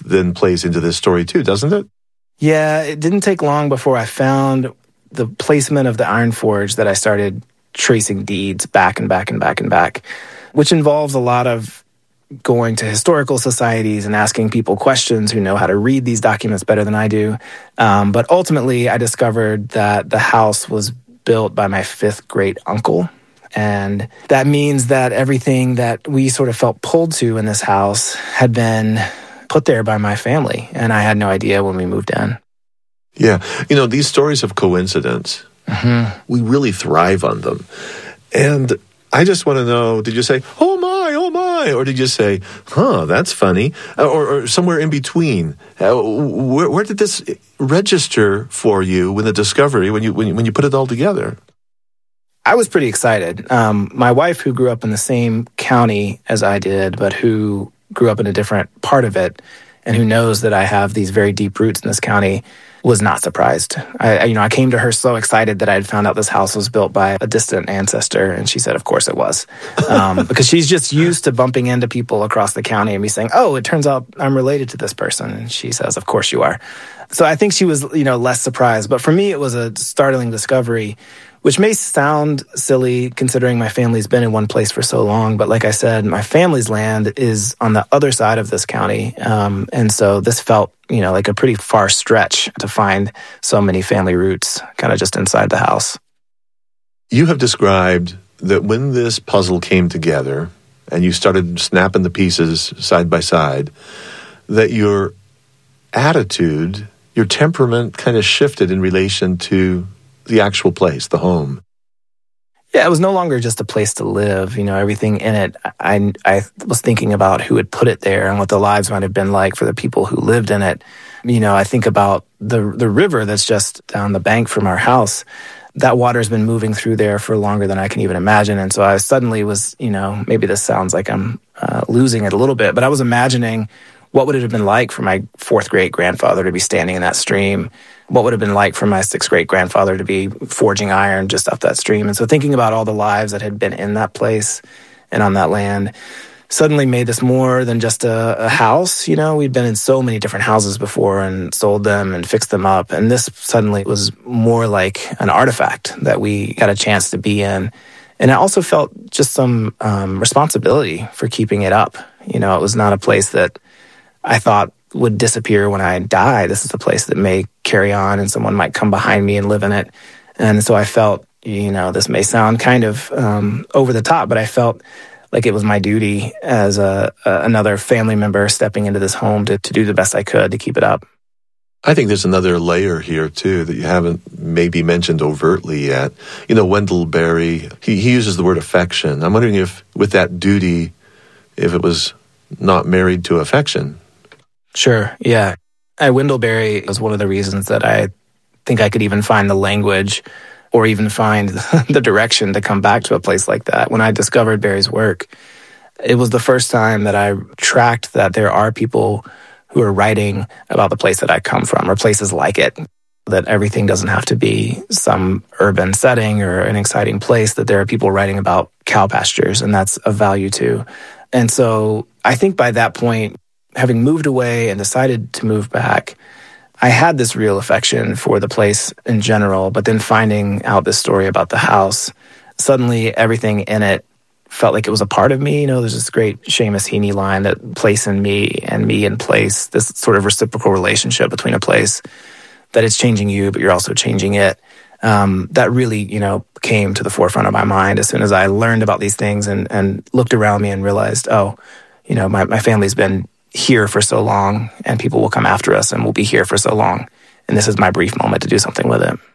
then plays into this story too, doesn't it? Yeah, it didn't take long before I found the placement of the Iron Forge that I started tracing deeds back and back and back and back, which involves a lot of going to historical societies and asking people questions who know how to read these documents better than I do. But ultimately, I discovered that the house was built by my fifth great uncle. And that means that everything that we sort of felt pulled to in this house had been put there by my family. And I had no idea when we moved in. Yeah. These stories of coincidence, we really thrive on them. And I just want to know, did you say, oh my, or did you say, that's funny, or somewhere in between? Where did this register for you when the discovery, when you put it all together? I was pretty excited. My wife, who grew up in the same county as I did, but who grew up in a different part of it, and who knows that I have these very deep roots in this county, was not surprised. I came to her so excited that I had found out this house was built by a distant ancestor, and she said, of course it was. Because she's just used to bumping into people across the county and me saying, oh, it turns out I'm related to this person. And she says, of course you are. So I think she was, less surprised. But for me, it was a startling discovery, which may sound silly considering my family's been in one place for so long. But like I said, my family's land is on the other side of this county. And so this felt, like a pretty far stretch to find so many family roots kind of just inside the house. You have described that when this puzzle came together and you started snapping the pieces side by side, that your attitude, your temperament kind of shifted in relation to the actual place, the home. Yeah, it was no longer just a place to live. Everything in it, I was thinking about who had put it there and what the lives might have been like for the people who lived in it. I think about the river that's just down the bank from our house. That water's been moving through there for longer than I can even imagine. And so I suddenly was, maybe this sounds like I'm losing it a little bit, but I was imagining what would it have been like for my fourth great-grandfather to be standing in that stream? What would it have been like for my sixth great-grandfather to be forging iron just up that stream? And so thinking about all the lives that had been in that place and on that land suddenly made this more than just a house. We'd been in so many different houses before and sold them and fixed them up. And this suddenly was more like an artifact that we got a chance to be in. And I also felt just some responsibility for keeping it up. It was not a place that I thought would disappear when I die. This is a place that may carry on and someone might come behind me and live in it. And so I felt, this may sound kind of over the top, but I felt like it was my duty as another family member stepping into this home to do the best I could to keep it up. I think there's another layer here, too, that you haven't maybe mentioned overtly yet. Wendell Berry, he uses the word affection. I'm wondering if with that duty, if it was not married to affection. Sure, yeah. Wendell Berry was one of the reasons that I think I could even find the language or even find the direction to come back to a place like that. When I discovered Berry's work, it was the first time that I tracked that there are people who are writing about the place that I come from or places like it, that everything doesn't have to be some urban setting or an exciting place, that there are people writing about cow pastures, and that's of value too. And so I think by that point, having moved away and decided to move back, I had this real affection for the place in general, but then finding out this story about the house, suddenly everything in it felt like it was a part of me. There's this great Seamus Heaney line that place in me and me in place, this sort of reciprocal relationship between a place that it's changing you, but you're also changing it. That really, came to the forefront of my mind as soon as I learned about these things and looked around me and realized, my family's been here for so long, and people will come after us and we'll be here for so long. And this is my brief moment to do something with it.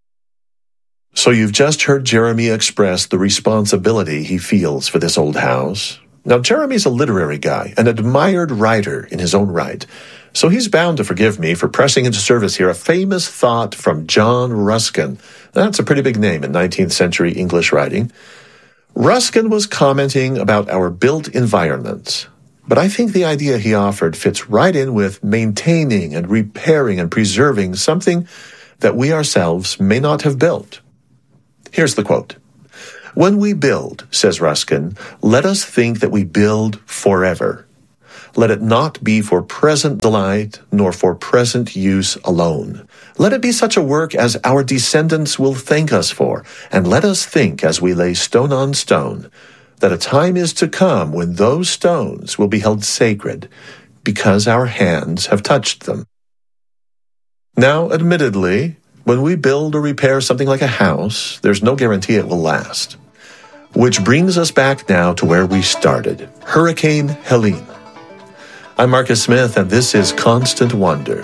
So you've just heard Jeremy express the responsibility he feels for this old house. Now, Jeremy's a literary guy, an admired writer in his own right. So he's bound to forgive me for pressing into service here a famous thought from John Ruskin. That's a pretty big name in 19th century English writing. Ruskin was commenting about our built environment. But I think the idea he offered fits right in with maintaining and repairing and preserving something that we ourselves may not have built. Here's the quote. "When we build, says Ruskin, let us think that we build forever. Let it not be for present delight, nor for present use alone. Let it be such a work as our descendants will thank us for, and let us think as we lay stone on stone, that a time is to come when those stones will be held sacred, because our hands have touched them. Now, admittedly, when we build or repair something like a house, there's no guarantee it will last. Which brings us back now to where we started, Hurricane Helene. I'm Marcus Smith, and this is Constant Wonder.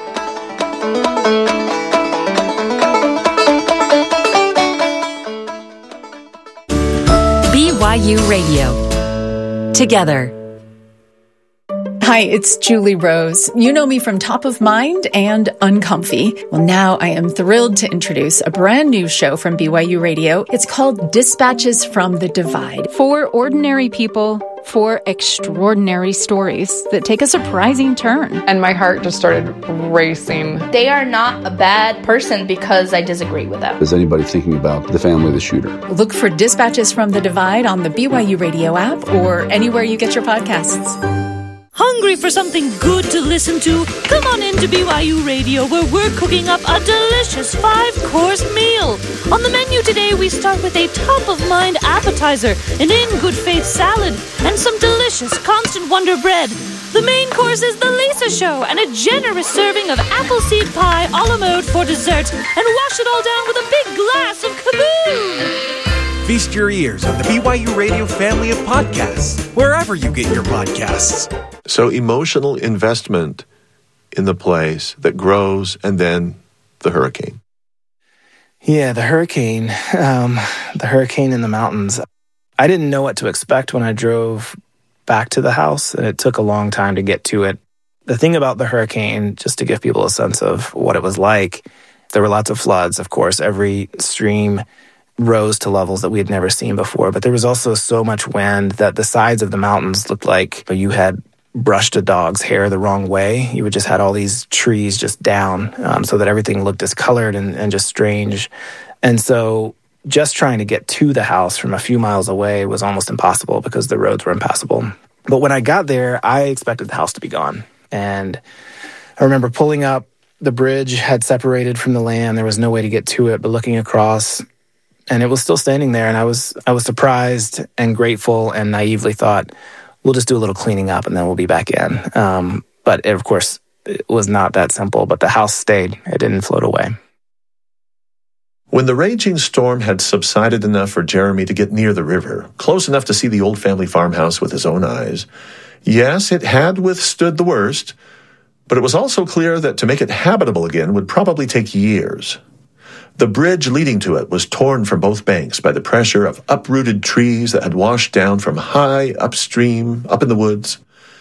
BYU Radio. Together. Hi, it's Julie Rose. You know me from Top of Mind and Uncomfy. Well, now I am thrilled to introduce a brand new show from BYU Radio. It's called Dispatches from the Divide. For ordinary people, for extraordinary stories that take a surprising turn. And my heart just started racing. They are not a bad person because I disagree with them. Is anybody thinking about the family of the shooter? Look for Dispatches from the Divide on the BYU Radio app or anywhere you get your podcasts. Hungry for something good to listen to? Come on into BYU Radio, where we're cooking up a delicious 5-course meal. On the menu today, we start with a top-of-mind appetizer, an in-good-faith salad, and some delicious Constant Wonder bread. The main course is the Lisa Show, and a generous serving of appleseed pie a la mode for dessert, and wash it all down with a big glass of Kaboom! Feast your ears on the BYU Radio family of podcasts, wherever you get your podcasts. So emotional investment in the place that grows, and then the hurricane. Yeah, the hurricane in the mountains. I didn't know what to expect when I drove back to the house, and it took a long time to get to it. The thing about the hurricane, just to give people a sense of what it was like, there were lots of floods, of course. Every stream rose to levels that we had never seen before, but there was also so much wind that the sides of the mountains looked like you had brushed a dog's hair the wrong way. You would just had all these trees just down, so that everything looked discolored and just strange. And so just trying to get to the house from a few miles away was almost impossible because the roads were impassable. But when I got there, I expected the house to be gone. And I remember pulling up, the bridge had separated from the land. There was no way to get to it, but looking across, and it was still standing there. And I was surprised and grateful, and naively thought, we'll just do a little cleaning up and then we'll be back in. But of course, it was not that simple. But the house stayed. It didn't float away. When the raging storm had subsided enough for Jeremy to get near the river, close enough to see the old family farmhouse with his own eyes, yes, it had withstood the worst, but it was also clear that to make it habitable again would probably take years. The bridge leading to it was torn from both banks by the pressure of uprooted trees that had washed down from high upstream, up in the woods.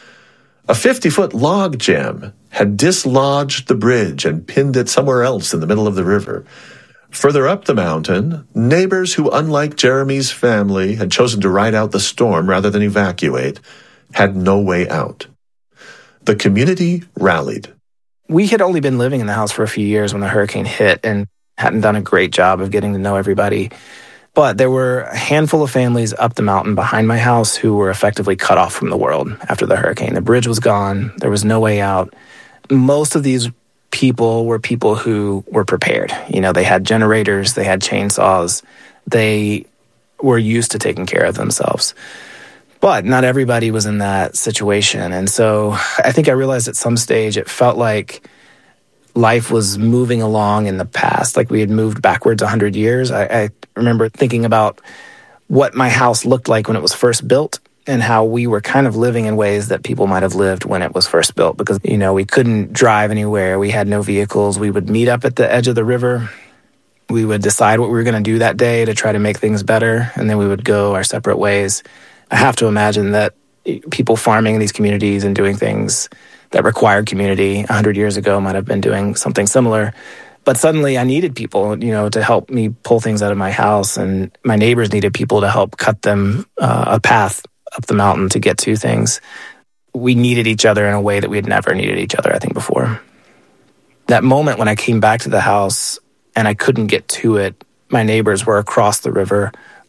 A 50-foot log jam had dislodged the bridge and pinned it somewhere else in the middle of the river. Further up the mountain, neighbors who, unlike Jeremy's family, had chosen to ride out the storm rather than evacuate, had no way out. The community rallied. We had only been living in the house for a few years when the hurricane hit, and hadn't done a great job of getting to know everybody. But there were a handful of families up the mountain behind my house who were effectively cut off from the world after the hurricane. The bridge was gone. There was no way out. Most of these people were people who were prepared. You know, they had generators, they had chainsaws. They were used to taking care of themselves. But not everybody was in that situation. And so I think I realized at some stage it felt like life was moving along in the past, like we had moved backwards 100 years. I remember thinking about what my house looked like when it was first built and how we were kind of living in ways that people might have lived when it was first built because, you know, we couldn't drive anywhere. We had no vehicles. We would meet up at the edge of the river. We would decide what we were going to do that day to try to make things better, and then we would go our separate ways. I have to imagine that people farming in these communities and doing things that required community 100 years ago might have been doing something similar. But suddenly I needed people, you know, to help me pull things out of my house, and my neighbors needed people to help cut them a path up the mountain to get to things. We needed each other in a way that we had never needed each other, I think, before. That moment when I came back to the house and I couldn't get to it, my neighbors were across the river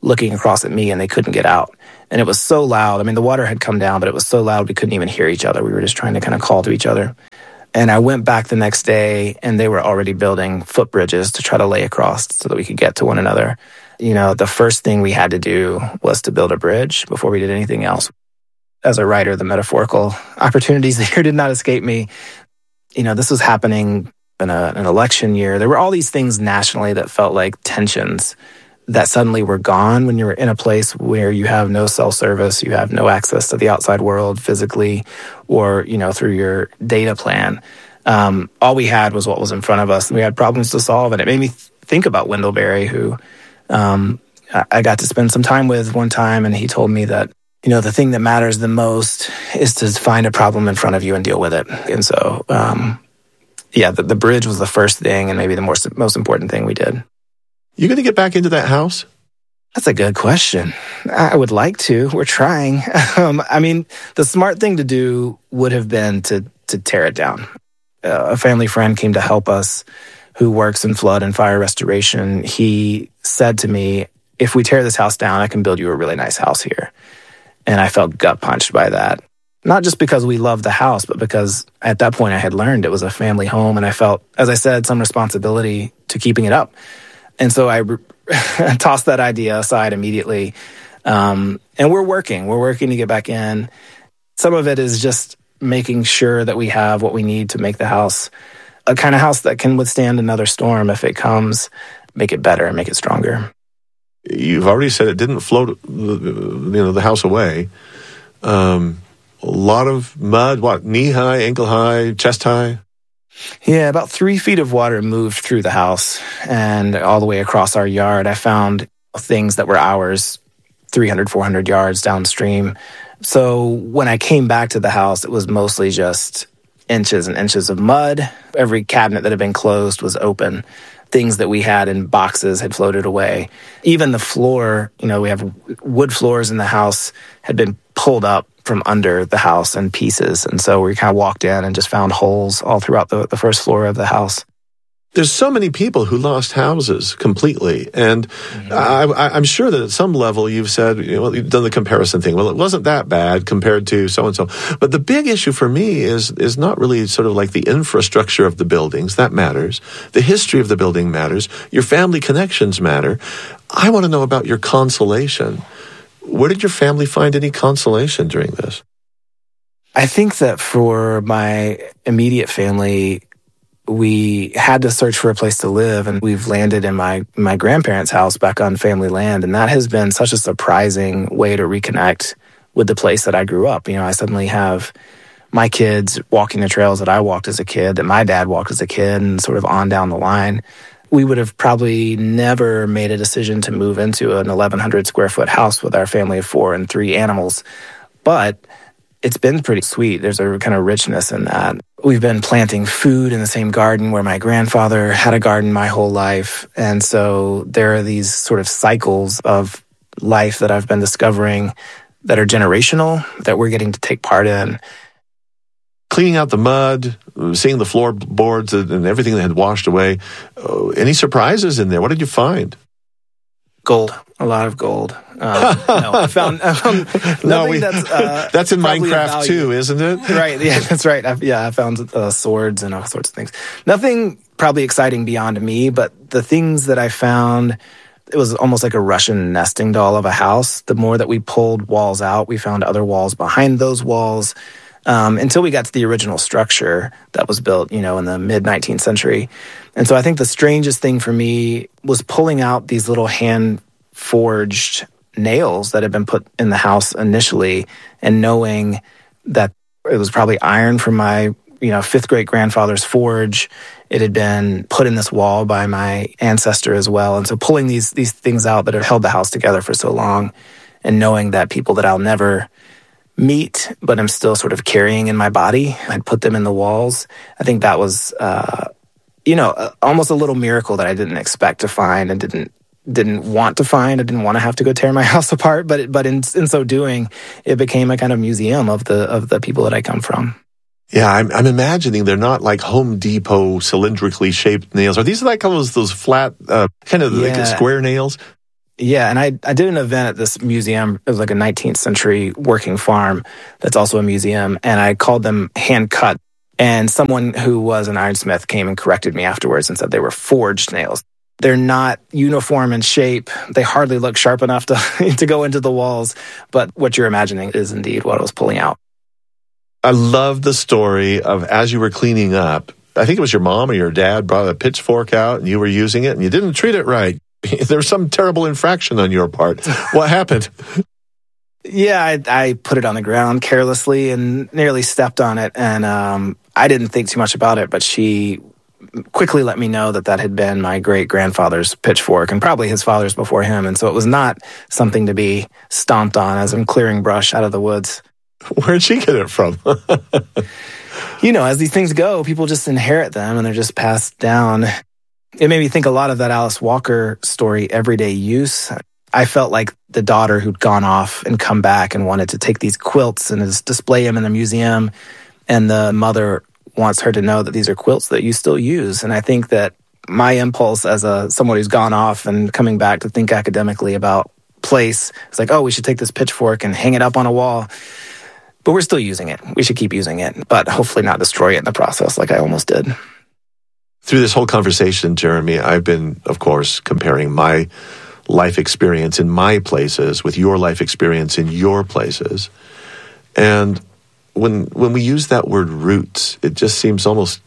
looking across at me, and they couldn't get out. And it was so loud. I mean, the water had come down, but it was so loud we couldn't even hear each other. We were just trying to kind of call to each other. And I went back the next day, and they were already building footbridges to try to lay across so that we could get to one another. You know, the first thing we had to do was to build a bridge before we did anything else. As a writer, the metaphorical opportunities here did not escape me. You know, this was happening in an election year. There were all these things nationally that felt like tensions that suddenly were gone when you were in a place where you have no cell service, you have no access to the outside world physically or, you know, through your data plan. All we had was what was in front of us, and we had problems to solve. And it made me think about Wendell Berry, who I got to spend some time with one time, and he told me that, you know, the thing that matters the most is to find a problem in front of you and deal with it. And so, the bridge was the first thing and maybe the most important thing we did. You going to get back into that house? That's a good question. I would like to. We're trying. I mean, the smart thing to do would have been to tear it down. A family friend came to help us who works in flood and fire restoration. He said to me, if we tear this house down, I can build you a really nice house here. And I felt gut punched by that. Not just because we loved the house, but because at that point I had learned it was a family home, and I felt, as I said, some responsibility to keeping it up. And so I tossed that idea aside immediately. And we're working to get back in. Some of it is just making sure that we have what we need to make the house a kind of house that can withstand another storm if it comes, make it better, make it stronger. You've already said it didn't float the house away. A lot of mud, knee-high, ankle-high, chest-high? Yeah, about 3 feet of water moved through the house and all the way across our yard. I found things that were ours 300, 400 yards downstream. So when I came back to the house, it was mostly just inches and inches of mud. Every cabinet that had been closed was open. Things that we had in boxes had floated away. Even the floor, you know, we have wood floors in the house, had been pulled up from under the house in pieces. And so we kind of walked in and just found holes all throughout the first floor of the house. There's so many people who lost houses completely. And I'm sure that at some level you've said, you've done the comparison thing. Well, it wasn't that bad compared to so-and-so. But the big issue for me is not really sort of like the infrastructure of the buildings. That matters. The history of the building matters. Your family connections matter. I want to know about your consolation. Where did your family find any consolation during this? I think that for my immediate family, we had to search for a place to live, and we've landed in my grandparents' house back on family land, and that has been such a surprising way to reconnect with the place that I grew up. You know, I suddenly have my kids walking the trails that I walked as a kid, that my dad walked as a kid, and sort of on down the line. We would have probably never made a decision to move into an 1,100 square foot house with our family of 4 and 3 animals, but it's been pretty sweet. There's a kind of richness in that. We've been planting food in the same garden where my grandfather had a garden my whole life. And so there are these sort of cycles of life that I've been discovering that are generational, that we're getting to take part in. Cleaning out the mud, seeing the floorboards and everything that had washed away. Any surprises in there? What did you find? Gold. A lot of gold. I found nothing that's in Minecraft too, isn't it? Right. Yeah, that's right. I found swords and all sorts of things. Nothing probably exciting beyond me, but the things that I found, it was almost like a Russian nesting doll of a house. The more that we pulled walls out, we found other walls behind those walls, until we got to the original structure that was built, in the mid-19th century. And so I think the strangest thing for me was pulling out these little hand-forged nails that had been put in the house initially, and knowing that it was probably iron from my, fifth great grandfather's forge. It had been put in this wall by my ancestor as well. And so pulling these things out that have held the house together for so long, and knowing that people that I'll never meet, but I'm still sort of carrying in my body, I'd put them in the walls. I think that was, almost a little miracle that I didn't expect to find and didn't want to find. I didn't want to have to go tear my house apart, but in so doing, it became a kind of museum of the people that I come from. Yeah, I'm imagining they're not like Home Depot cylindrically shaped nails. Are these like those flat, like square nails? Yeah, and I did an event at this museum. It was like a 19th century working farm that's also a museum, and I called them hand cut. And someone who was an ironsmith came and corrected me afterwards and said they were forged nails. They're not uniform in shape. They hardly look sharp enough to go into the walls. But what you're imagining is indeed what I was pulling out. I love the story of as you were cleaning up, I think it was your mom or your dad brought a pitchfork out and you were using it and you didn't treat it right. There was some terrible infraction on your part. What happened? Yeah, I put it on the ground carelessly and nearly stepped on it. And I didn't think too much about it, but she quickly let me know that had been my great-grandfather's pitchfork and probably his father's before him. And so it was not something to be stomped on as I'm clearing brush out of the woods. Where'd she get it from? As these things go, people just inherit them and they're just passed down. It made me think a lot of that Alice Walker story, everyday use. I felt like the daughter who'd gone off and come back and wanted to take these quilts and display them in the museum. And the mother wants her to know that these are quilts that you still use. And I think that my impulse as someone who's gone off and coming back to think academically about place, it's like, oh, we should take this pitchfork and hang it up on a wall. But we're still using it. We should keep using it, but hopefully not destroy it in the process like I almost did. Through this whole conversation, Jeremy, I've been, of course, comparing my life experience in my places with your life experience in your places. And when we use that word roots, it just seems almost,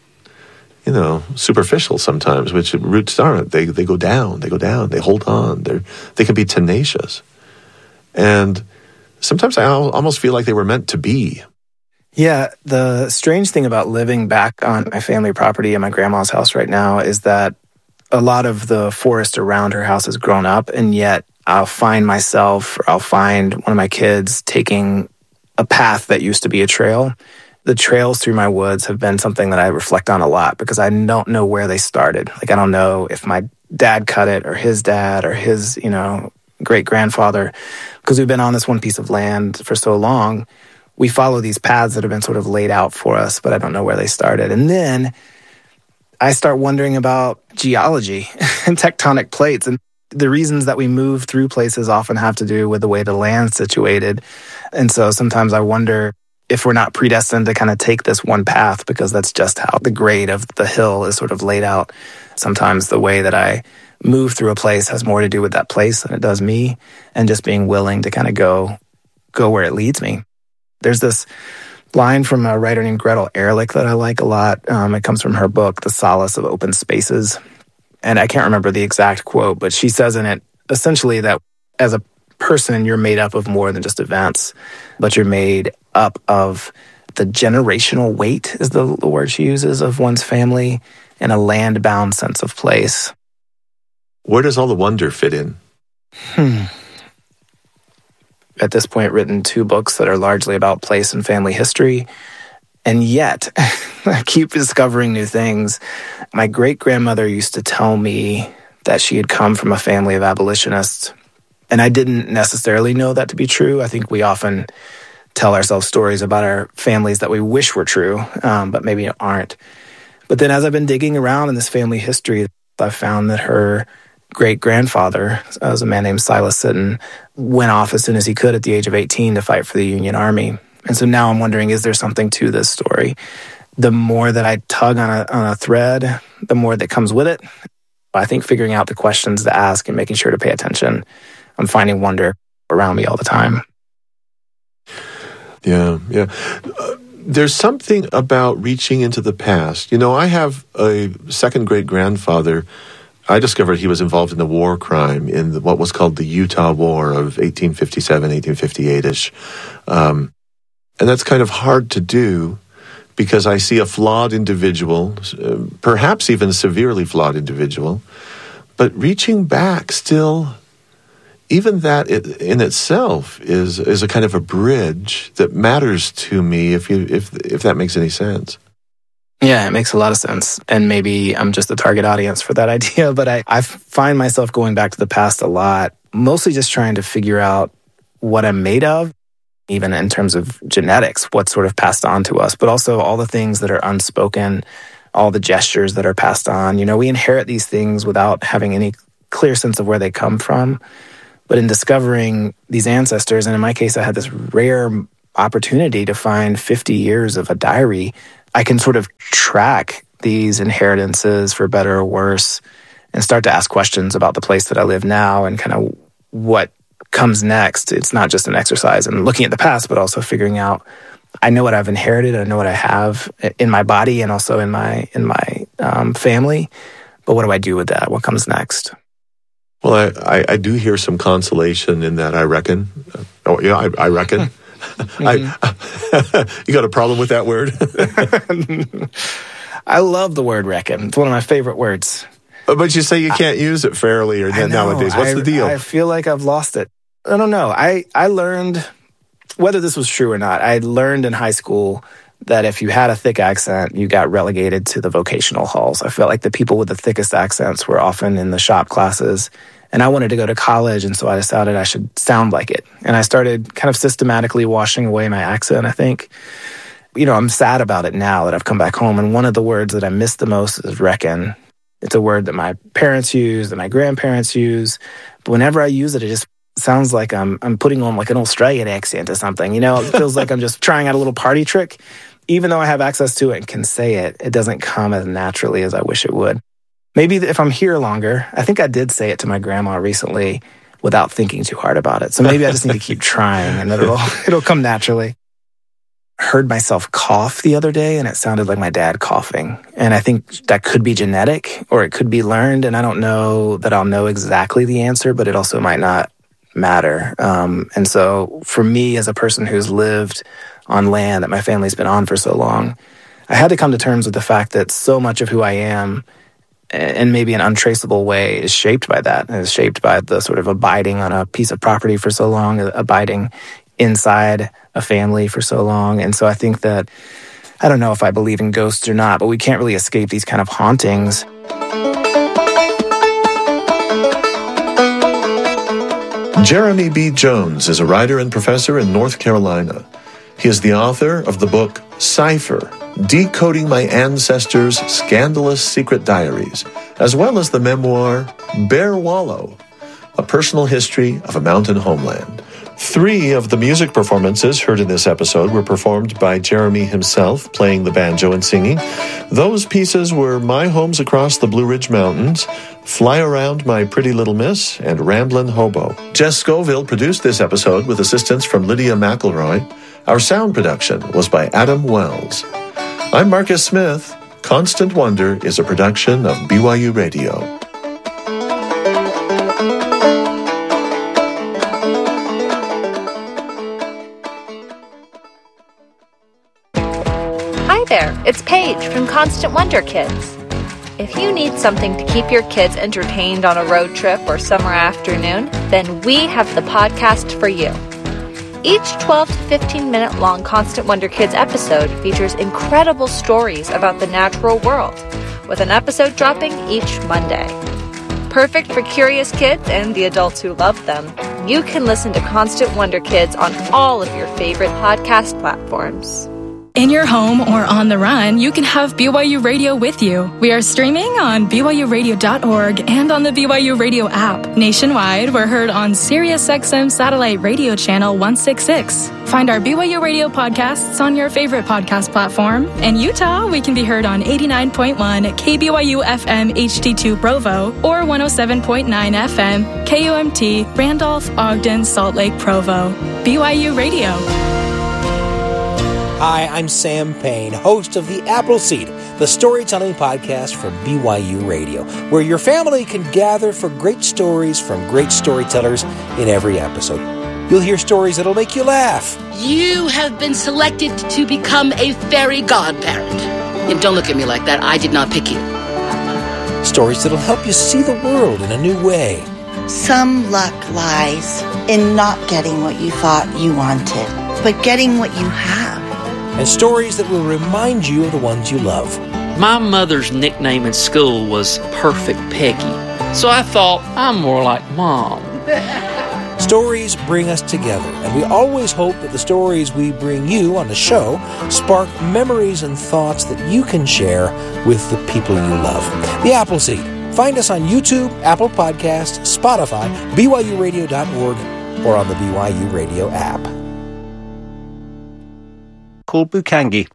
superficial sometimes, which roots aren't. They go down, they hold on. They can be tenacious. And sometimes I almost feel like they were meant to be. Yeah, the strange thing about living back on my family property in my grandma's house right now is that a lot of the forest around her house has grown up, and yet I'll find myself or I'll find one of my kids taking a path that used to be a trail. The trails through my woods have been something that I reflect on a lot because I don't know where they started. Like, I don't know if my dad cut it or his dad or his, great-grandfather, because we've been on this one piece of land for so long. We follow these paths that have been sort of laid out for us, but I don't know where they started. And then I start wondering about geology and tectonic plates. And the reasons that we move through places often have to do with the way the land's situated. And so sometimes I wonder if we're not predestined to kind of take this one path because that's just how the grade of the hill is sort of laid out. Sometimes the way that I move through a place has more to do with that place than it does me, and just being willing to kind of go where it leads me. There's this line from a writer named Gretel Ehrlich that I like a lot. It comes from her book, The Solace of Open Spaces. And I can't remember the exact quote, but she says in it essentially that as a person, you're made up of more than just events, but you're made up of the generational weight, is the word she uses, of one's family, and a land-bound sense of place. Where does all the wonder fit in? At this point, written 2 books that are largely about place and family history. And yet, I keep discovering new things. My great-grandmother used to tell me that she had come from a family of abolitionists. And I didn't necessarily know that to be true. I think we often tell ourselves stories about our families that we wish were true, but maybe aren't. But then as I've been digging around in this family history, I found that her great-grandfather, was a man named Silas Sitten, went off as soon as he could at the age of 18 to fight for the Union Army. And so now I'm wondering, is there something to this story? The more that I tug on a thread, the more that comes with it. I think figuring out the questions to ask and making sure to pay attention, I'm finding wonder around me all the time. Yeah. There's something about reaching into the past. I have a second great-grandfather. I discovered he was involved in a war crime in what was called the Utah War of 1857, 1858-ish. And that's kind of hard to do because I see a flawed individual, perhaps even a severely flawed individual, but reaching back still, even that in itself is a kind of a bridge that matters to me, if that makes any sense. Yeah, it makes a lot of sense. And maybe I'm just the target audience for that idea, but I find myself going back to the past a lot, mostly just trying to figure out what I'm made of, even in terms of genetics, what's sort of passed on to us, but also all the things that are unspoken, all the gestures that are passed on. We inherit these things without having any clear sense of where they come from. But in discovering these ancestors, and in my case, I had this rare opportunity to find 50 years of a diary, I can sort of track these inheritances for better or worse and start to ask questions about the place that I live now and kind of what comes next. It's not just an exercise in looking at the past, but also figuring out, I know what I've inherited, I know what I have in my body and also in my family, but what do I do with that? What comes next? Well, I do hear some consolation in that, I reckon. I reckon. You got a problem with that word? I love the word reckon. It's one of my favorite words. But you say you can't use it fairly nowadays. What's the deal? I feel like I've lost it. I don't know. I learned, whether this was true or not, I learned in high school that if you had a thick accent, you got relegated to the vocational halls. I felt like the people with the thickest accents were often in the shop classes. And I wanted to go to college, and so I decided I should sound like it. And I started kind of systematically washing away my accent, I think. I'm sad about it now that I've come back home. And one of the words that I miss the most is reckon. It's a word that my parents use, that my grandparents use. But whenever I use it just sounds like I'm putting on like an Australian accent or something. It feels like I'm just trying out a little party trick. Even though I have access to it and can say it, it doesn't come as naturally as I wish it would. Maybe if I'm here longer, I think I did say it to my grandma recently without thinking too hard about it. So maybe I just need to keep trying and it'll come naturally. I heard myself cough the other day and it sounded like my dad coughing. And I think that could be genetic or it could be learned. And I don't know that I'll know exactly the answer, but it also might not matter. And so for me, as a person who's lived on land that my family's been on for so long, I had to come to terms with the fact that so much of who I am, in maybe an untraceable way, is shaped by that, and is shaped by the sort of abiding on a piece of property for so long, abiding inside a family for so long. And so I think that, I don't know if I believe in ghosts or not, but we can't really escape these kind of hauntings. Jeremy B. Jones is a writer and professor in North Carolina. He is the author of the book Cipher, Decoding My Ancestors' Scandalous Secret Diaries, as well as the memoir Bear Wallow, A Personal History of a Mountain Homeland. 3 of the music performances heard in this episode were performed by Jeremy himself, playing the banjo and singing. Those pieces were My Homes Across the Blue Ridge Mountains, Fly Around My Pretty Little Miss, and Ramblin' Hobo. Jess Scoville produced this episode with assistance from Lydia McElroy. Our sound production was by Adam Wells. I'm Marcus Smith. Constant Wonder is a production of BYU Radio. Hi there, it's Paige from Constant Wonder Kids. If you need something to keep your kids entertained on a road trip or summer afternoon, then we have the podcast for you. Each 12 to 15-minute long Constant Wonder Kids episode features incredible stories about the natural world, with an episode dropping each Monday. Perfect for curious kids and the adults who love them, you can listen to Constant Wonder Kids on all of your favorite podcast platforms. In your home or on the run, you can have BYU Radio with you. We are streaming on BYURadio.org and on the BYU Radio app. Nationwide, we're heard on SiriusXM Satellite Radio Channel 166. Find our BYU Radio podcasts on your favorite podcast platform. In Utah, we can be heard on 89.1 KBYU FM HD2 Provo or 107.9 FM KUMT Randolph, Ogden, Salt Lake, Provo. BYU Radio. Hi, I'm Sam Payne, host of The Appleseed, the storytelling podcast from BYU Radio, where your family can gather for great stories from great storytellers in every episode. You'll hear stories that'll make you laugh. You have been selected to become a fairy godparent. And don't look at me like that. I did not pick you. Stories that'll help you see the world in a new way. Some luck lies in not getting what you thought you wanted, but getting what you have. And stories that will remind you of the ones you love. My mother's nickname in school was Perfect Peggy, so I thought I'm more like Mom. Stories bring us together, and we always hope that the stories we bring you on the show spark memories and thoughts that you can share with the people you love. The Appleseed, Find us on YouTube, Apple Podcasts, Spotify, BYURadio.org, or on the BYU Radio app. Bukangi.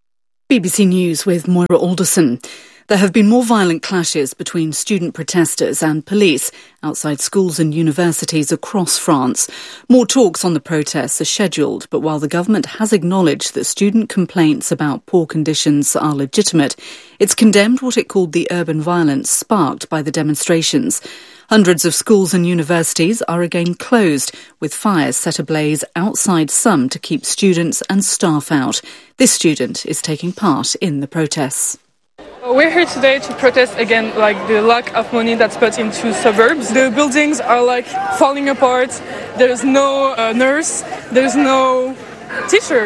BBC News with Moira Alderson. There have been more violent clashes between student protesters and police outside schools and universities across France. More talks on the protests are scheduled, but while the government has acknowledged that student complaints about poor conditions are legitimate, it's condemned what it called the urban violence sparked by the demonstrations. Hundreds of schools and universities are again closed, with fires set ablaze outside some to keep students and staff out. This student is taking part in the protests. We're here today to protest again, the lack of money that's put into suburbs. The buildings are falling apart. There's no nurse. There's no teacher.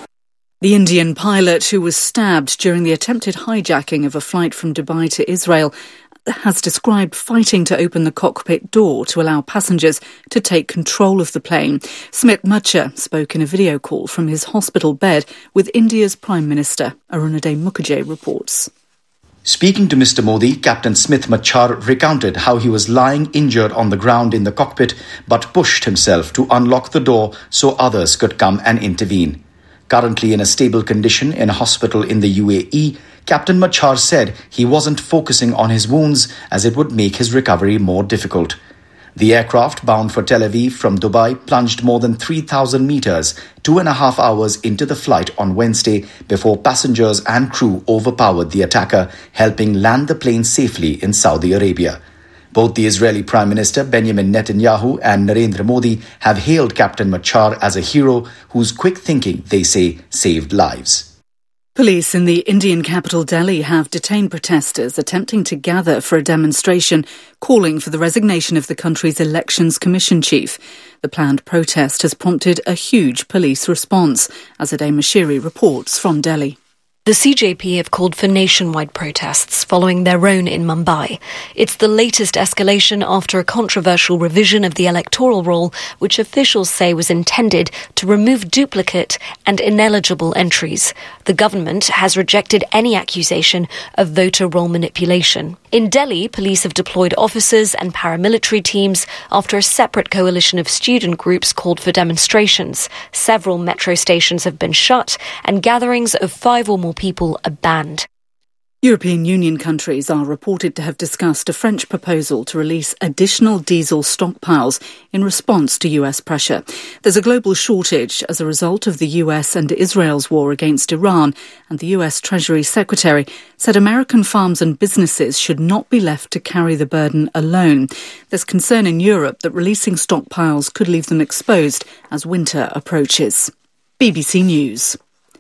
The Indian pilot who was stabbed during the attempted hijacking of a flight from Dubai to Israel has described fighting to open the cockpit door to allow passengers to take control of the plane. Smit Machar spoke in a video call from his hospital bed with India's Prime Minister. Arunadhay Mukherjee reports. Speaking to Mr. Modi, Captain Smit Machar recounted how he was lying injured on the ground in the cockpit but pushed himself to unlock the door so others could come and intervene. Currently in a stable condition in a hospital in the UAE, Captain Machar said he wasn't focusing on his wounds as it would make his recovery more difficult. The aircraft bound for Tel Aviv from Dubai plunged more than 3,000 meters, 2.5 hours into the flight on Wednesday before passengers and crew overpowered the attacker, helping land the plane safely in Saudi Arabia. Both the Israeli Prime Minister Benjamin Netanyahu and Narendra Modi have hailed Captain Machar as a hero whose quick thinking, they say, saved lives. Police in the Indian capital Delhi have detained protesters attempting to gather for a demonstration calling for the resignation of the country's Elections Commission chief. The planned protest has prompted a huge police response. Azadeh Mashiri reports from Delhi. The CJP have called for nationwide protests following their own in Mumbai. It's the latest escalation after a controversial revision of the electoral roll, which officials say was intended to remove duplicate and ineligible entries. The government has rejected any accusation of voter roll manipulation. In Delhi, police have deployed officers and paramilitary teams after a separate coalition of student groups called for demonstrations. Several metro stations have been shut and gatherings of 5 or more people are banned. European Union countries are reported to have discussed a French proposal to release additional diesel stockpiles in response to US pressure. There's a global shortage as a result of the US and Israel's war against Iran, and the US Treasury Secretary said American farms and businesses should not be left to carry the burden alone. There's concern in Europe that releasing stockpiles could leave them exposed as winter approaches. BBC News.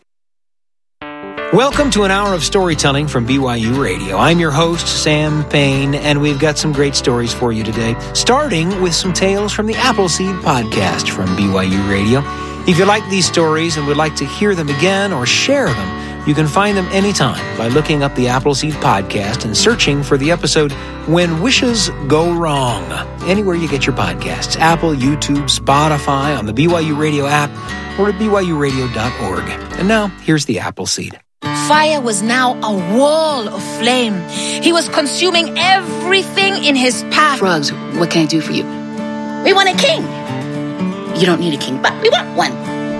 Welcome to an hour of storytelling from BYU Radio. I'm your host, Sam Payne, and we've got some great stories for you today, starting with some tales from the Appleseed podcast from BYU Radio. If you like these stories and would like to hear them again or share them, you can find them anytime by looking up the Appleseed podcast and searching for the episode When Wishes Go Wrong, anywhere you get your podcasts, Apple, YouTube, Spotify, on the BYU Radio app, or at BYURadio.org. And now, here's the Appleseed. Fire was now a wall of flame. He was consuming everything in his path. Frogs, what can I do for you? We want a king. You don't need a king, but we want one.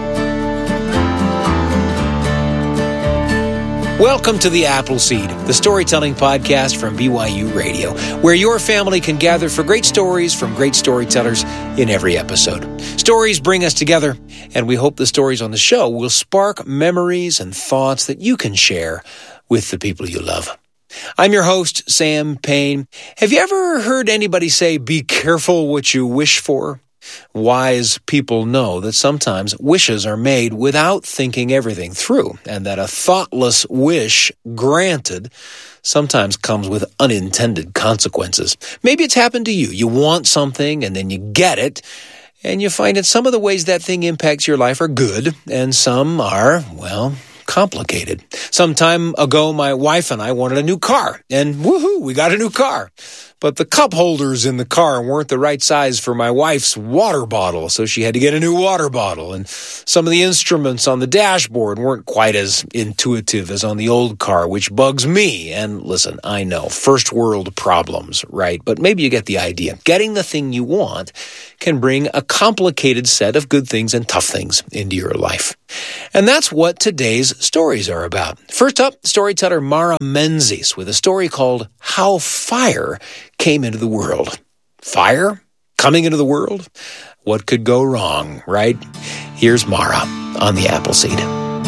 Welcome to the Appleseed, the storytelling podcast from BYU Radio, where your family can gather for great stories from great storytellers in every episode. Stories bring us together, and we hope the stories on the show will spark memories and thoughts that you can share with the people you love. I'm your host, Sam Payne. Have you ever heard anybody say, be careful what you wish for? Wise people know that sometimes wishes are made without thinking everything through, and that a thoughtless wish granted sometimes comes with unintended consequences. Maybe it's happened to you. You want something, and then you get it, and you find that some of the ways that thing impacts your life are good, and some are, well, complicated. Some time ago, my wife and I wanted a new car, and woohoo, we got a new car. But the cup holders in the car weren't the right size for my wife's water bottle, so she had to get a new water bottle. And some of the instruments on the dashboard weren't quite as intuitive as on the old car, which bugs me. And listen, I know, first world problems, right? But maybe you get the idea. Getting the thing you want can bring a complicated set of good things and tough things into your life. And that's what today's stories are about. First up, storyteller Mara Menzies with a story called How Fire Came into the World. Fire coming into the world? What could go wrong, right? Here's Mara on the Appleseed.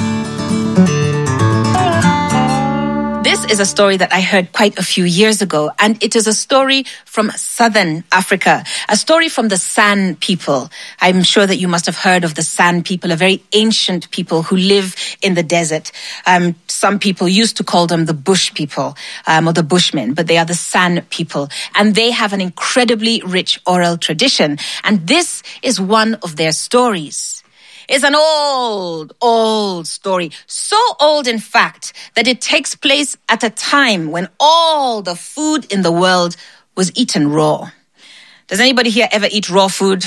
This is a story that I heard quite a few years ago, and it is a story from southern Africa, a story from the San people. I'm sure that you must have heard of the San people, a very ancient people who live in the desert. Some people used to call them the bush people, or the bushmen, but they are the San people, and they have an incredibly rich oral tradition, and this is one of their stories. It's an old story. So old, in fact, that it takes place at a time when all the food in the world was eaten raw. Does anybody here ever eat raw food?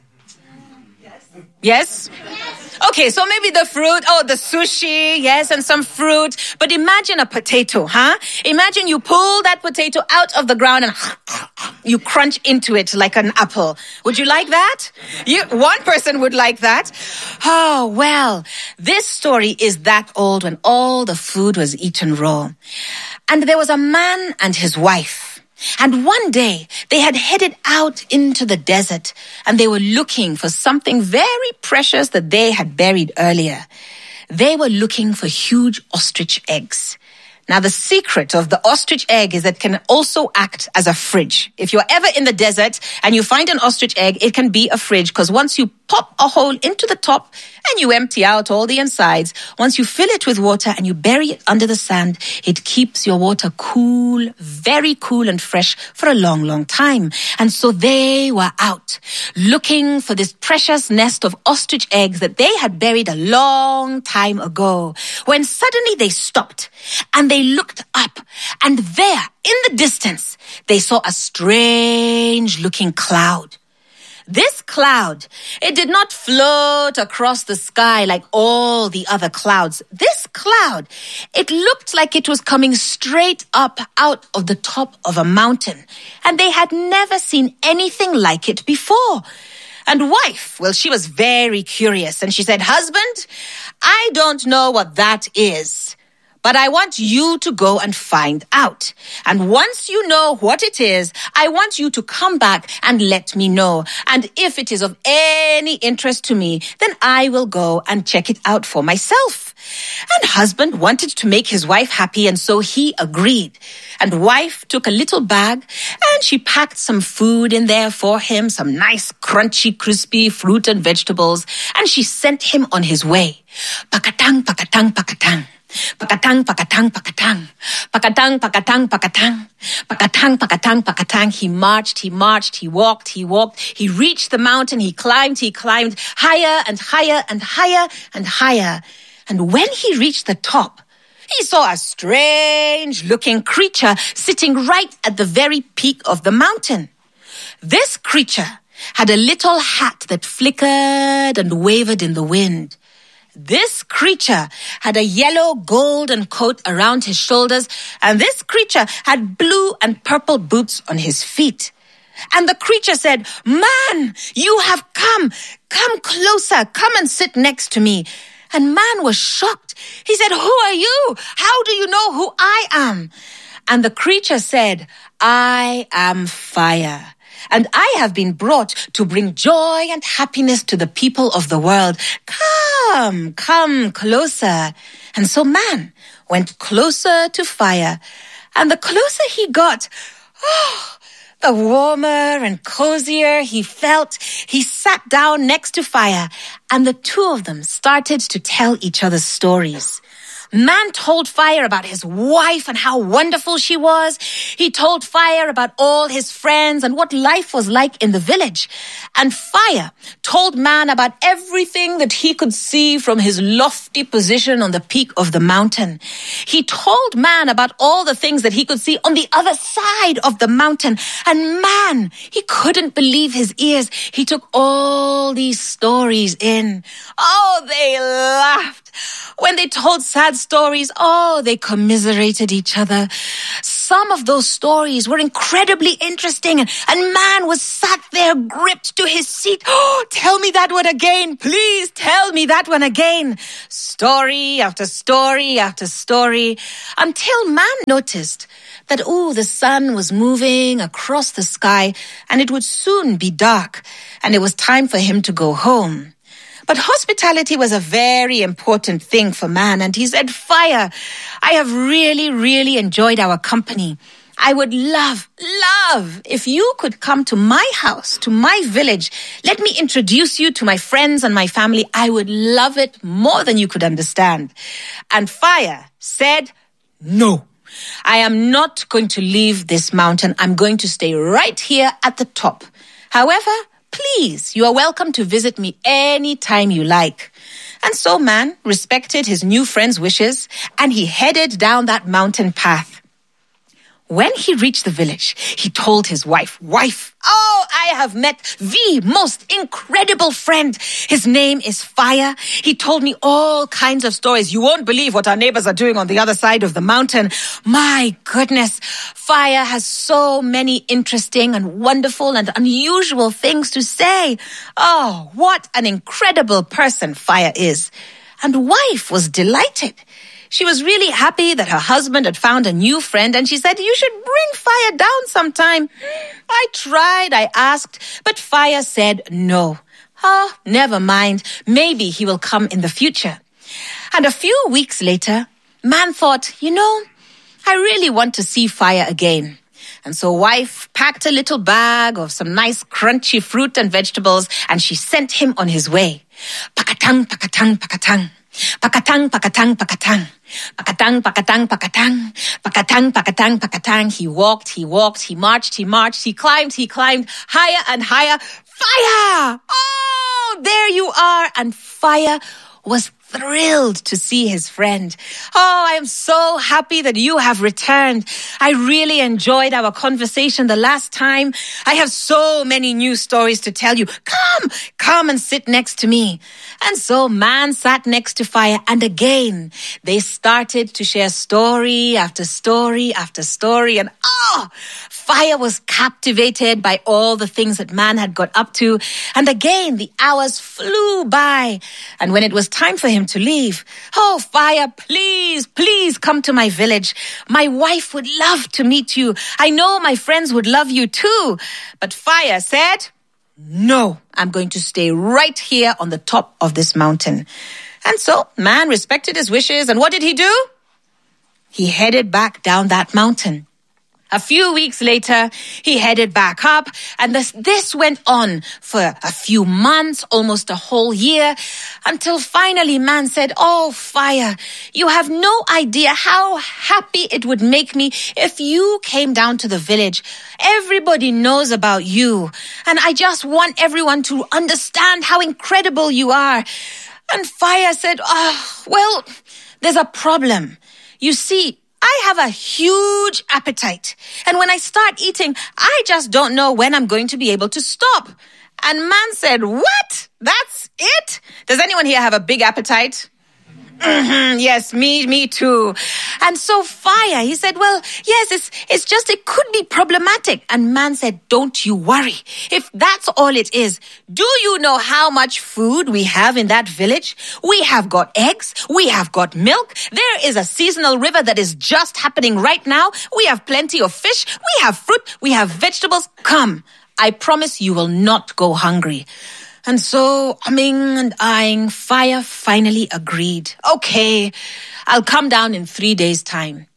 Yes? Okay, so maybe the fruit, the sushi, yes, and some fruit. But imagine a potato, huh? Imagine you pull that potato out of the ground and you crunch into it like an apple. Would you like that? One person would like that. Oh, well, this story is that old when all the food was eaten raw. And there was a man and his wife. And one day, they had headed out into the desert and they were looking for something very precious that they had buried earlier. They were looking for huge ostrich eggs. Now, the secret of the ostrich egg is that it can also act as a fridge. If you're ever in the desert and you find an ostrich egg, it can be a fridge because once you pop a hole into the top and you empty out all the insides, once you fill it with water and you bury it under the sand, it keeps your water cool, very cool and fresh for a long, long time. And so they were out looking for this precious nest of ostrich eggs that they had buried a long time ago, when suddenly they stopped and they looked up, and there in the distance they saw a strange looking cloud. This cloud, it did not float across the sky like all the other clouds. This cloud, it looked like it was coming straight up out of the top of a mountain. And they had never seen anything like it before. And wife, well, she was very curious. And she said, husband, I don't know what that is, but I want you to go and find out. And once you know what it is, I want you to come back and let me know. And if it is of any interest to me, then I will go and check it out for myself. And husband wanted to make his wife happy, and so he agreed. And wife took a little bag and she packed some food in there for him, some nice, crunchy, crispy fruit and vegetables, and she sent him on his way. Pakatang, pakatang, pakatang. Pakatang, pakatang, pakatang. Pakatang, pakatang, pakatang. Pakatang, pakatang, pakatang. He marched, he walked. He reached the mountain, he climbed higher and higher and higher and higher. And when he reached the top, he saw a strange-looking creature sitting right at the very peak of the mountain. This creature had a little hat that flickered and wavered in the wind. This creature had a yellow golden coat around his shoulders, and this creature had blue and purple boots on his feet. And the creature said, "Man, you have come. Come closer. Come and sit next to me." And man was shocked. He said, "Who are you? How do you know who I am?" And the creature said, "I am fire. And I have been brought to bring joy and happiness to the people of the world. Come closer." And so man went closer to fire. And the closer he got, the warmer and cozier he felt. He sat down next to fire, and the two of them started to tell each other stories. Man told Fire about his wife and how wonderful she was. He told Fire about all his friends and what life was like in the village. And Fire told Man about everything that he could see from his lofty position on the peak of the mountain. He told Man about all the things that he could see on the other side of the mountain. And Man, he couldn't believe his ears. He took all these stories in. Oh, they laughed. When they told sad stories, they commiserated each other. Some of those stories were incredibly interesting, and Man was sat there gripped to his seat. Oh, tell me that one again. Please tell me that one again. Story after story after story, until Man noticed that, the sun was moving across the sky, and it would soon be dark, and it was time for him to go home. But hospitality was a very important thing for Man, and he said, Fire, I have really, really enjoyed our company. I would love if you could come to my house, to my village. Let me introduce you to my friends and my family. I would love it more than you could understand. And Fire said, no. I am not going to leave this mountain. I'm going to stay right here at the top. However, please, you are welcome to visit me any time you like. And so Man respected his new friend's wishes, and he headed down that mountain path. When he reached the village, he told his wife, I have met the most incredible friend. His name is Fire. He told me all kinds of stories. You won't believe what our neighbors are doing on the other side of the mountain. My goodness, Fire has so many interesting and wonderful and unusual things to say. Oh, what an incredible person Fire is. And wife was delighted. She was really happy that her husband had found a new friend, and she said, you should bring Fire down sometime. I tried, I asked, but Fire said no. Never mind. Maybe he will come in the future. And a few weeks later, Man thought, I really want to see Fire again. And so wife packed a little bag of some nice crunchy fruit and vegetables, and she sent him on his way. Pakatang, pakatang, pakatang. Pakatang, pakatang, pakatang. Pakatang, pakatang, pakatang. Pakatang, pakatang, pakatang. He walked, he marched, he climbed higher and higher. Fire! Oh, there you are. And Fire was thrilled to see his friend. I am so happy that you have returned. I really enjoyed our conversation the last time. I have so many new stories to tell you. Come and sit next to me. And so Man sat next to Fire, and again, they started to share story after story after story. And Fire was captivated by all the things that Man had got up to. And again, the hours flew by. And when it was time for him to leave, Fire, please come to my village. My wife would love to meet you. I know my friends would love you too. But Fire said, no, I'm going to stay right here on the top of this mountain. And so Man respected his wishes, and what did he do? He headed back down that mountain. A few weeks later, he headed back up, and this went on for a few months, almost a whole year, until finally Man said, Fire, you have no idea how happy it would make me if you came down to the village. Everybody knows about you, and I just want everyone to understand how incredible you are. And Fire said, well, there's a problem. You see, I have a huge appetite. And when I start eating, I just don't know when I'm going to be able to stop. And Man said, what? That's it? Does anyone here have a big appetite? Yes, me too. And so Fire, he said, well, yes, it's just, it could be problematic. And Man said, don't you worry. If that's all it is, do you know how much food we have in that village? We have got eggs. We have got milk. There is a seasonal river that is just happening right now. We have plenty of fish. We have fruit. We have vegetables. Come, I promise you will not go hungry. And so, umming and eyeing, Fire finally agreed. Okay, I'll come down in 3 days' time.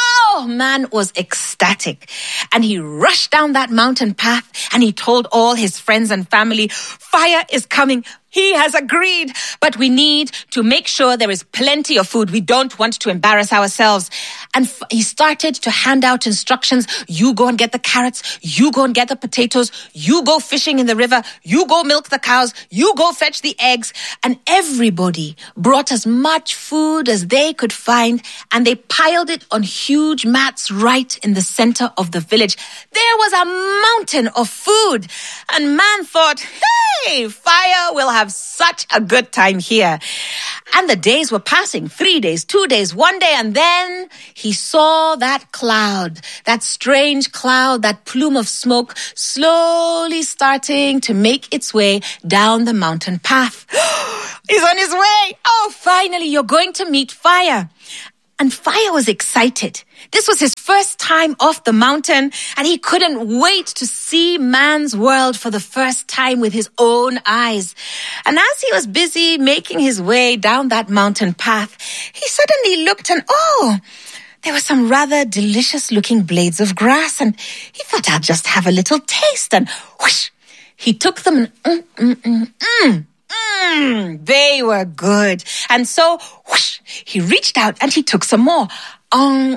Man was ecstatic. And he rushed down that mountain path, and he told all his friends and family, Fire is coming. he has agreed. But we need to make sure there is plenty of food. We don't want to embarrass ourselves. And he started to hand out instructions. You go and get the carrots. You go and get the potatoes. You go fishing in the river. You go milk the cows. You go fetch the eggs. And everybody brought as much food as they could find, and they piled it on huge mats right in the center of the village. There was a mountain of food. And man thought, hey, fire will have such a good time here. And the days were passing, 3 days, 2 days, 1 day, and then he saw that cloud, that strange cloud, that plume of smoke slowly starting to make its way down the mountain path. He's on his way. Oh, finally, you're going to meet fire. And Fire was excited. This was his first time off the mountain, and he couldn't wait to see man's world for the first time with his own eyes. And as he was busy making his way down that mountain path, he suddenly looked and, there were some rather delicious-looking blades of grass, and he thought, I'll just have a little taste. And whoosh, he took them and they were good. And so, whoosh, he reached out and he took some more. Oh,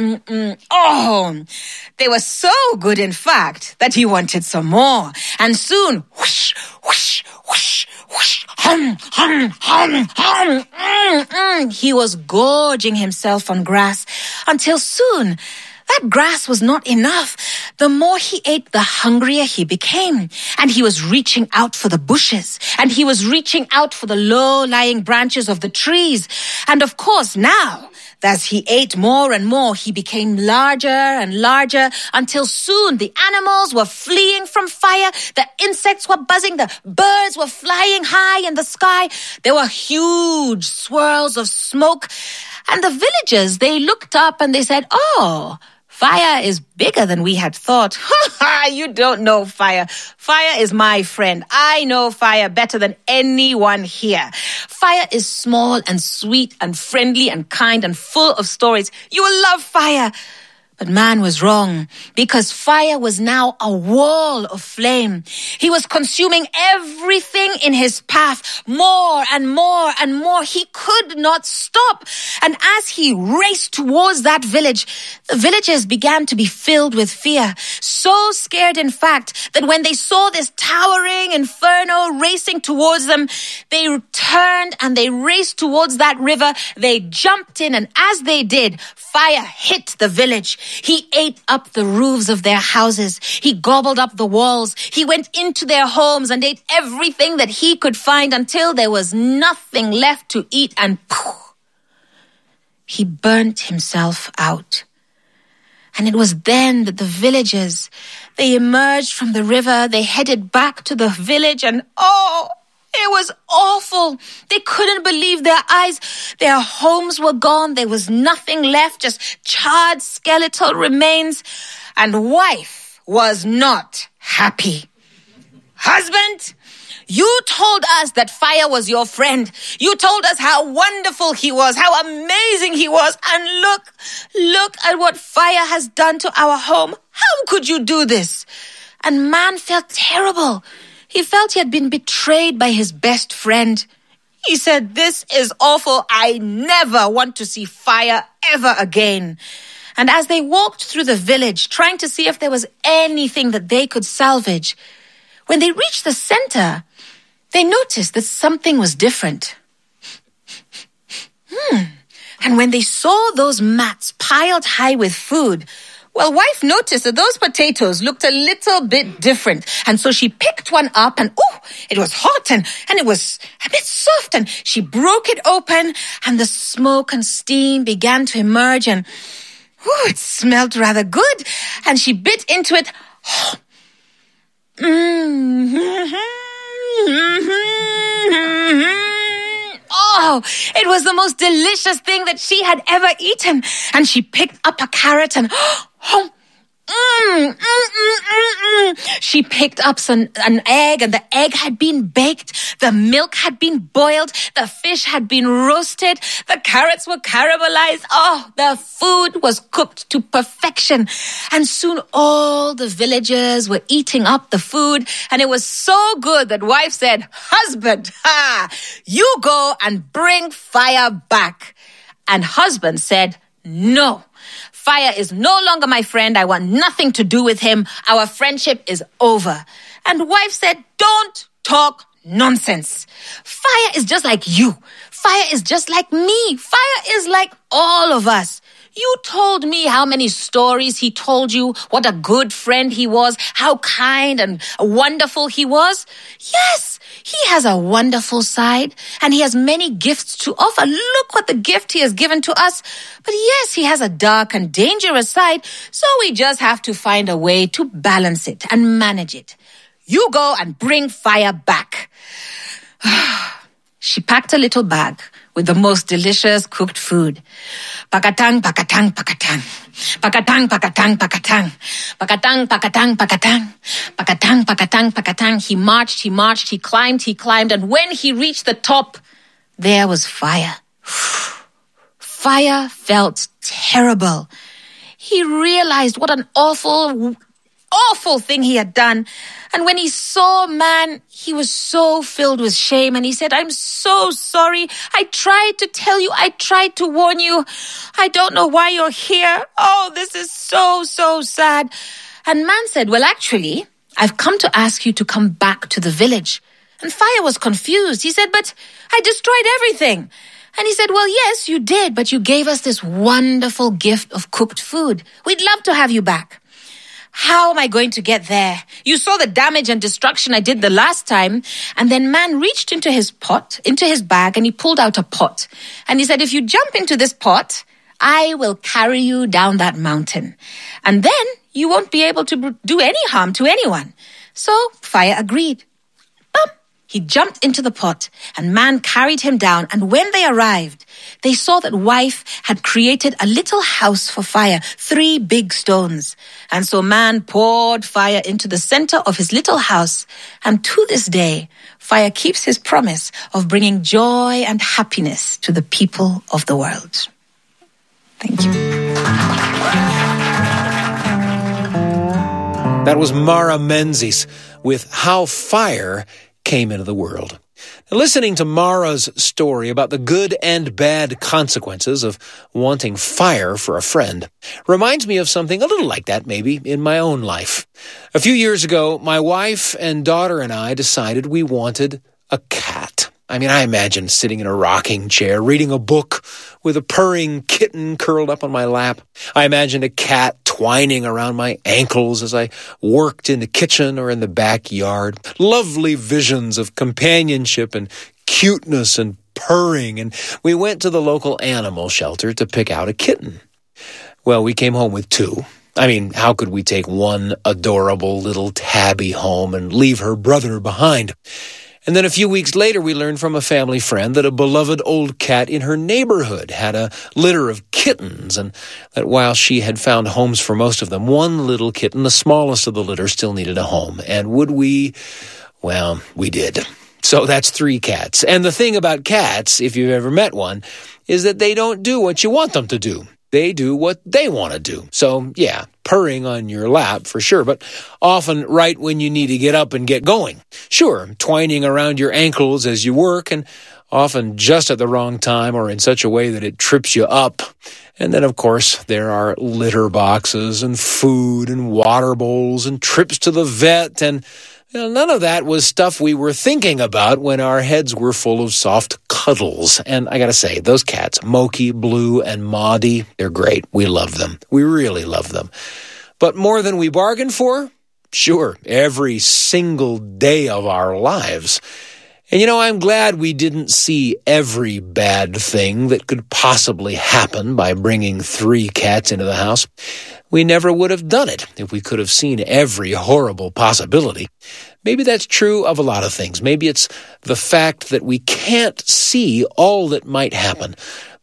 they were so good, in fact, that he wanted some more. And soon, whoosh, whoosh, whoosh, whoosh, hum, hum, hum, hum, he was gorging himself on grass until soon that grass was not enough. The more he ate, the hungrier he became. And he was reaching out for the bushes. And he was reaching out for the low-lying branches of the trees. And of course, now, as he ate more and more, he became larger and larger until soon the animals were fleeing from fire. The insects were buzzing. The birds were flying high in the sky. There were huge swirls of smoke. And the villagers, they looked up and they said, fire is bigger than we had thought. You don't know fire. Fire is my friend. I know fire better than anyone here. Fire is small and sweet and friendly and kind and full of stories. You will love fire. But man was wrong, because fire was now a wall of flame. He was consuming everything in his path, more and more and more. He could not stop. And as he raced towards that village, the villagers began to be filled with fear. So scared, in fact, that when they saw this towering inferno racing towards them, they turned and they raced towards that river. They jumped in, and as they did, fire hit the village. He ate up the roofs of their houses. He gobbled up the walls. He went into their homes and ate everything that he could find until there was nothing left to eat, and poof, he burnt himself out. And it was then that the villagers, they emerged from the river. They headed back to the village, and it was awful. They couldn't believe their eyes. Their homes were gone. There was nothing left, just charred skeletal remains. And wife was not happy. Husband, you told us that fire was your friend. You told us how wonderful he was, how amazing he was. And look at what fire has done to our home. How could you do this? And man felt terrible. He felt he had been betrayed by his best friend. He said, this is awful. I never want to see fire ever again. And as they walked through the village, trying to see if there was anything that they could salvage, when they reached the center, they noticed that something was different. And when they saw those mats piled high with food, well, wife noticed that those potatoes looked a little bit different. And so she picked one up and, it was hot and it was a bit soft. And she broke it open and the smoke and steam began to emerge. And, it smelled rather good. And she bit into it. It was the most delicious thing that she had ever eaten. And she picked up a carrot and, She picked up an egg, and the egg had been baked. The milk had been boiled. The fish had been roasted. The carrots were caramelized. Oh, the food was cooked to perfection. And soon all the villagers were eating up the food. And it was so good that wife said, "Husband, you go and bring fire back." And husband said, "No. Fire is no longer my friend. I want nothing to do with him. Our friendship is over." And wife said, "Don't talk nonsense. Fire is just like you. Fire is just like me. Fire is like all of us. You told me how many stories he told you, what a good friend he was, how kind and wonderful he was. Yes, he has a wonderful side, and he has many gifts to offer. Look what the gift he has given to us. But yes, he has a dark and dangerous side, so we just have to find a way to balance it and manage it. You go and bring fire back." She packed a little bag with the most delicious cooked food. Pakatang, pakatang, pakatang. Pakatang, pakatang, pakatang. Pakatang, pakatang, pakatang. Pakatang, pakatang, pakatang. He marched, he climbed, and when he reached the top, there was fire. Fire felt terrible. He realized what an awful thing he had done. And when he saw man, he was so filled with shame, and he said, "I'm so sorry. I tried to tell you. I tried to warn you. I don't know why you're here. Oh, this is so, so sad." And man said, "Well, actually, I've come to ask you to come back to the village." And Fire was confused. He said, "But I destroyed everything." And he said, "Well, yes, you did, but you gave us this wonderful gift of cooked food. We'd love to have you back." "How am I going to get there? You saw the damage and destruction I did the last time." And then man reached into his bag, and he pulled out a pot. And he said, "If you jump into this pot, I will carry you down that mountain. And then you won't be able to do any harm to anyone." So Fire agreed. He jumped into the pot, and man carried him down. And when they arrived, they saw that wife had created a little house for Fire, 3 big stones. And so man poured fire into the center of his little house. And to this day, Fire keeps his promise of bringing joy and happiness to the people of the world. Thank you. That was Mara Menzies with How Fire Came into the World. Now, listening to Mara's story about the good and bad consequences of wanting fire for a friend reminds me of something a little like that maybe in my own life. A few years ago, my wife and daughter and I decided we wanted a cat. I imagine sitting in a rocking chair, reading a book with a purring kitten curled up on my lap. I imagined a cat twining around my ankles as I worked in the kitchen or in the backyard. Lovely visions of companionship and cuteness and purring. And we went to the local animal shelter to pick out a kitten. Well, we came home with 2. How could we take one adorable little tabby home and leave her brother behind? And then a few weeks later, we learned from a family friend that a beloved old cat in her neighborhood had a litter of kittens, and that while she had found homes for most of them, one little kitten, the smallest of the litter, still needed a home. And would we? Well, we did. So that's 3 cats. And the thing about cats, if you've ever met one, is that they don't do what you want them to do. They do what they want to do. So, yeah, purring on your lap for sure, but often right when you need to get up and get going. Sure, twining around your ankles as you work, and often just at the wrong time or in such a way that it trips you up. And then, of course, there are litter boxes and food and water bowls and trips to the vet, and none of that was stuff we were thinking about when our heads were full of soft cuddles. And I gotta say, those cats, Moki, Blue, and Maudie, they're great. We love them. We really love them. But more than we bargained for? Sure, every single day of our lives. And I'm glad we didn't see every bad thing that could possibly happen by bringing 3 cats into the house. We never would have done it if we could have seen every horrible possibility. Maybe that's true of a lot of things. Maybe it's the fact that we can't see all that might happen.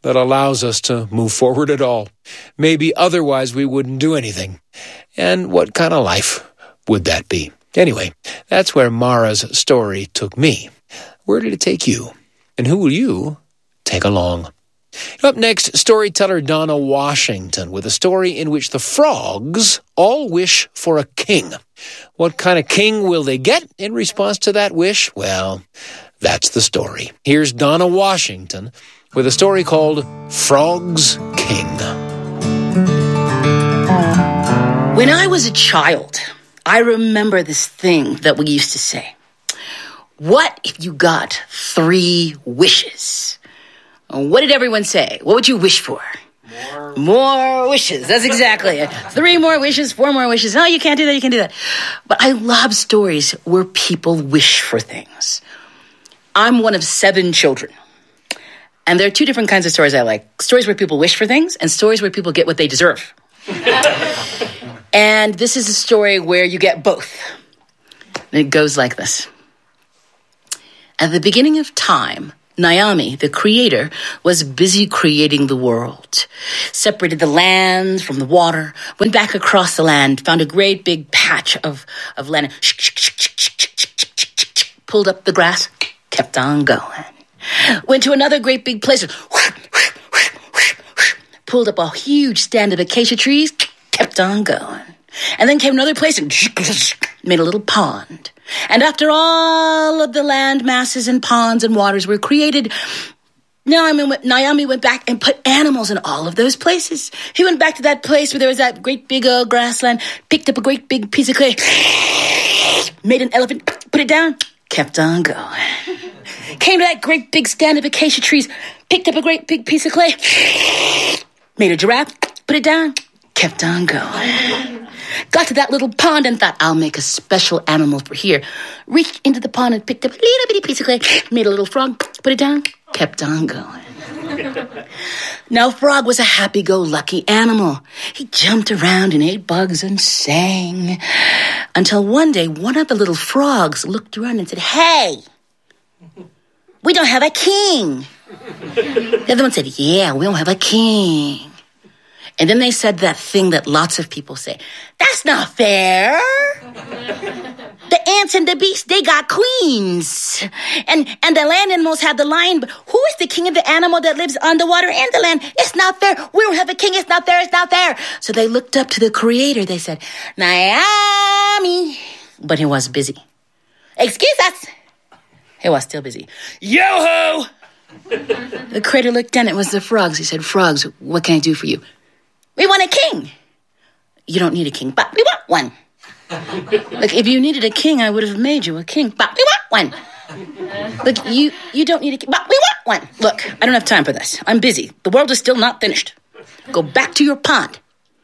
that allows us to move forward at all. Maybe otherwise we wouldn't do anything. And what kind of life would that be? Anyway, that's where Mara's story took me. Where did it take you? And who will you take along? Up next, storyteller Donna Washington with a story in which the frogs all wish for a king. What kind of king will they get in response to that wish? Well, that's the story. Here's Donna Washington with a story called Frog's King. When I was a child, I remember this thing that we used to say. What if you got 3 wishes? What did everyone say? What would you wish for? More wishes. That's exactly it. 3 more wishes, 4 more wishes. Oh, you can't do that, you can't do that. But I love stories where people wish for things. I'm one of 7 children. And there are 2 different kinds of stories I like. Stories where people wish for things and stories where people get what they deserve. And this is a story where you get both. And it goes like this. At the beginning of time, Naomi, the creator, was busy creating the world. Separated the land from the water, went back across the land, found a great big patch of land, pulled up the grass, kept on going. Went to another great big place, pulled up a huge stand of acacia trees, kept on going. And then came another place and made a little pond. And after all of the land masses and ponds and waters were created, Naomi went back and put animals in all of those places. He went back to that place where there was that great big grassland, picked up a great big piece of clay, made an elephant, put it down, kept on going. Came to that great big stand of acacia trees, picked up a great big piece of clay, made a giraffe, put it down, kept on going. Got to that little pond and thought, I'll make a special animal for here. Reached into the pond and picked up a little bitty piece of clay, made a little frog, put it down, kept on going. Now, Frog was a happy-go-lucky animal. He jumped around and ate bugs and sang. Until one day, one of the little frogs looked around and said, hey, we don't have a king. The other one said, yeah, we don't have a king. And then they said that thing that lots of people say, that's not fair. The ants and the beasts, they got queens. And the land animals have the lion, but who is the king of the animal that lives on the water and the land? It's not fair. We don't have a king. It's not fair. It's not fair. So they looked up to the creator. They said, Naomi. But he was busy. Excuse us. He was still busy. Yo-ho! The creator looked down. It was the frogs. He said, frogs, what can I do for you? We want a king. You don't need a king, but we want one. Look, if you needed a king, I would have made you a king, but we want one. Look, you don't need a king, but we want one. Look, I don't have time for this. I'm busy. The world is still not finished. Go back to your pond.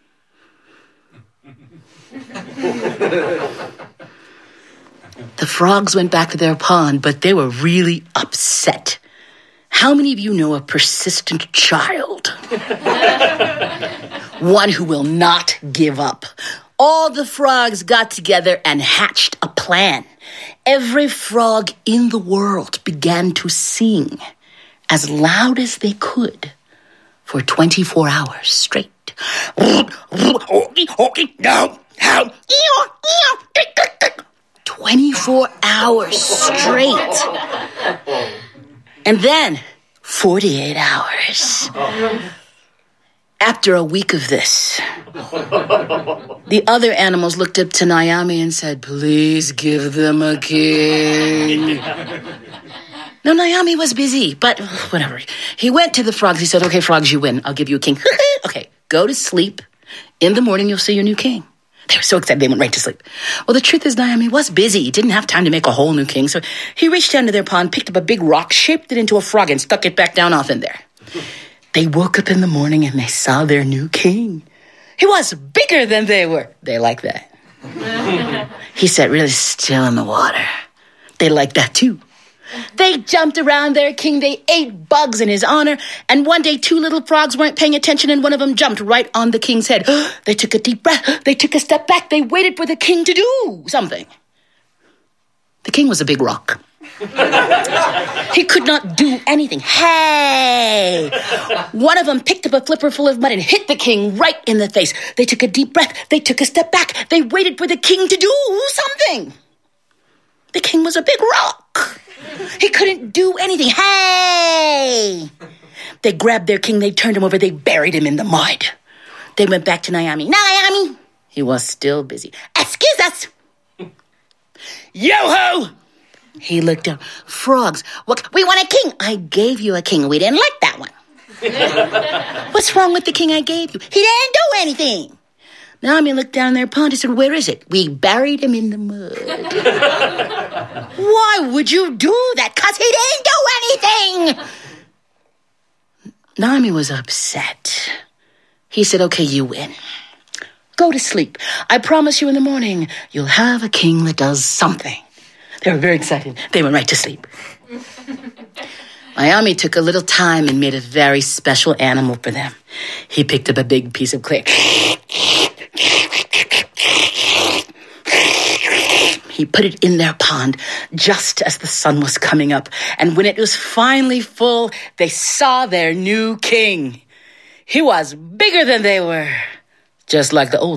The frogs went back to their pond, but they were really upset. How many of you know a persistent child? One who will not give up. All the frogs got together and hatched a plan. Every frog in the world began to sing as loud as they could for 24 hours straight. 24 hours straight. And then 48 hours. After a week of this, the other animals looked up to Naomi and said, please give them a king. No, Naomi was busy, but whatever. He went to the frogs. He said, okay, frogs, you win. I'll give you a king. Okay, go to sleep. In the morning, you'll see your new king. They were so excited, they went right to sleep. Well, the truth is, Naomi was busy. He didn't have time to make a whole new king. So he reached down to their pond, picked up a big rock, shaped it into a frog, and stuck it back down off in there. They woke up in the morning and they saw their new king. He was bigger than they were. They like that. He sat really still in the water. They liked that too. They jumped around their king. They ate bugs in his honor. And one day, 2 little frogs weren't paying attention and one of them jumped right on the king's head. They took a deep breath. They took a step back. They waited for the king to do something. The king was a big rock. He could not do anything. Hey! One of them picked up a flipper full of mud and hit the king right in the face. They took a deep breath. They took a step back. They waited for the king to do something. The king was a big rock. He couldn't do anything. Hey! They grabbed their king. They turned him over. They buried him in the mud. They went back to Naomi. Naomi! He was still busy. Excuse us! Yo-ho! He looked down. Frogs. What? We want a king. I gave you a king. We didn't like that one. What's wrong with the king I gave you? He didn't do anything. Naomi looked down their pond and said, where is it? We buried him in the mud. Why would you do that? Because he didn't do anything. Naomi was upset. He said, okay, you win. Go to sleep. I promise you in the morning, you'll have a king that does something. They were very excited. They went right to sleep. Naomi took a little time and made a very special animal for them. He picked up a big piece of clay. He put it in their pond just as the sun was coming up. And when it was finally full, they saw their new king. He was bigger than they were, just like the old